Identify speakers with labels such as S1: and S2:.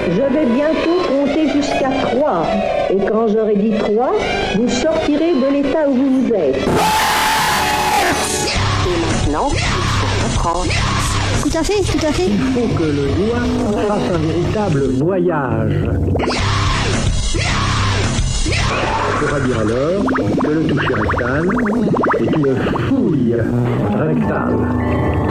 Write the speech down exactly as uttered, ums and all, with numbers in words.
S1: Je vais bientôt compter jusqu'à trois. Et quand j'aurai dit trois, vous sortirez de l'état où vous vous êtes. Et maintenant, il faut reprendre.
S2: Tout à fait, tout à fait.
S3: Il faut que le doigt fasse un véritable voyage. On pourra dire alors que le toucher rectal est une fouille rectale.